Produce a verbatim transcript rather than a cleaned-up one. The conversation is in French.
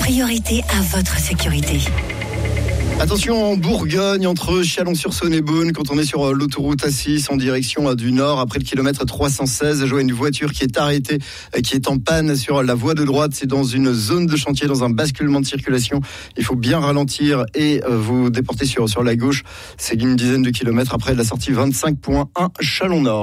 priorité à votre sécurité. Attention en Bourgogne, entre Chalon-sur-Saône et Beaune, quand on est sur l'autoroute A six en direction du nord, après le kilomètre trois cent seize, je vois une voiture qui est arrêtée, qui est en panne sur la voie de droite. C'est dans une zone de chantier, dans un basculement de circulation. Il faut bien ralentir et vous déporter sur, sur la gauche. C'est une dizaine de kilomètres après la sortie vingt-cinq point un Chalon-Nord.